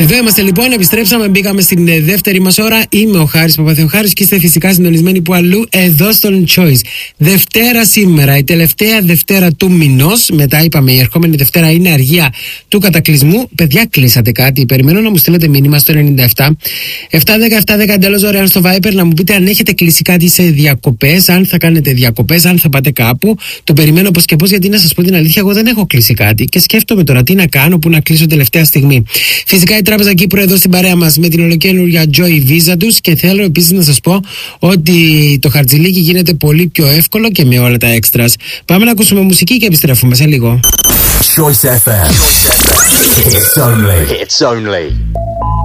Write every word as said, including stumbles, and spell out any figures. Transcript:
Εδώ είμαστε λοιπόν, επιστρέψαμε, μπήκαμε στην δεύτερη μας ώρα. Είμαι ο Χάρης Παπαθεοχάρης και είστε φυσικά συντονισμένοι που αλλού εδώ στον Choice. Δευτέρα σήμερα, η τελευταία Δευτέρα του μηνός. Μετά είπαμε η ερχόμενη Δευτέρα είναι αργία του κατακλυσμού. Παιδιά, κλείσατε κάτι? Περιμένω να μου στείλετε μήνυμα στο ενενήντα επτά επτακόσια δέκα επτακόσια δέκα εντελώς δωρεάν στο Viber, να μου πείτε αν έχετε κλείσει κάτι σε διακοπές, αν θα κάνετε διακοπές, αν θα πάτε κάπου. Το περιμένω πώς και πώς, γιατί να σας πω την αλήθεια, εγώ δεν έχω κλείσει κάτι και σκέφτομαι τώρα τι να κάνω, που να κλείσω τελευταία στιγμή. Φυσικά η Τράπεζα Κύπρου εδώ στην παρέα μας με την ολοκαίνουργια Joy Visa τους, και θέλω επίσης να σας πω ότι το χαρτζηλίκι γίνεται πολύ πιο εύκολο και με όλα τα έξτρας. Πάμε να ακούσουμε μουσική και επιστρέφουμε σε λίγο. Choice εφ εμ. It's only. It's only.